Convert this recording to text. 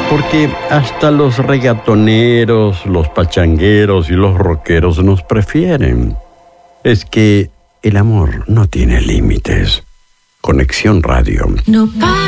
Porque hasta los reggaetoneros, los pachangueros y los rockeros nos prefieren. Es que el amor no tiene límites. Conexión Radio. No para.